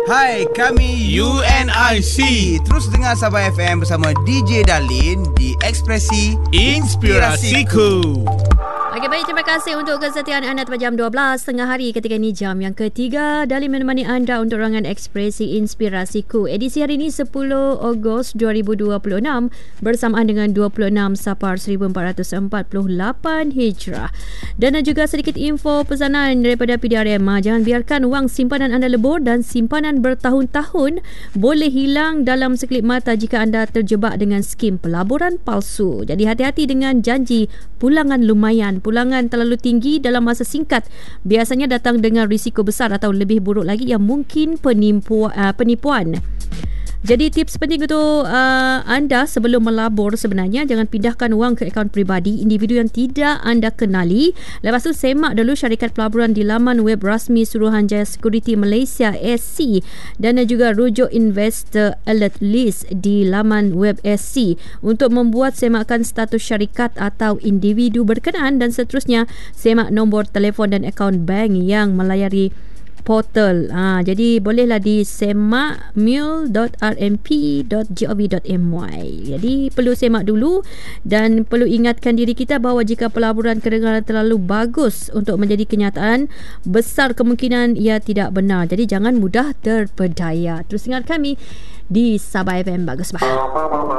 Hai, kami UNIC. Terus dengar Sabah FM bersama DJ Darlin di Ekspresi Inspirasiku. Okey, baik, terima kasih untuk kesetiaan anda pada jam 12 tengah hari ketika ini jam yang ketiga. Darlin menemani anda untuk rangan Ekspresi Inspirasiku. Edisi hari ini 10 Ogos 2026 bersamaan dengan 26 Safar 1448 Hijrah. Dan juga sedikit info pesanan daripada PDRM. Jangan biarkan wang simpanan anda lebur dan simpanan bertahun-tahun boleh hilang dalam sekelip mata jika anda terjebak dengan skim pelaburan palsu. Jadi hati-hati dengan janji pulangan lumayan. Pulangan terlalu tinggi dalam masa singkat biasanya datang dengan risiko besar atau lebih buruk lagi yang mungkin penipuan. Jadi tips penting untuk anda sebelum melabur sebenarnya, jangan pindahkan wang ke akaun peribadi individu yang tidak anda kenali. Lepas tu semak dulu syarikat pelaburan di laman web rasmi Suruhanjaya Security Malaysia SC dan juga rujuk Investor Alert List di laman web SC untuk membuat semakan status syarikat atau individu berkenaan, dan seterusnya semak nombor telefon dan akaun bank yang melayari portal. Jadi bolehlah di semak mule.rmp.gov.my. Jadi perlu semak dulu dan perlu ingatkan diri kita bahawa jika pelaburan kedengaran terlalu bagus untuk menjadi kenyataan, besar kemungkinan ia tidak benar. Jadi jangan mudah terpedaya. Terus ingat kami di Sabah FM Bagus Bah.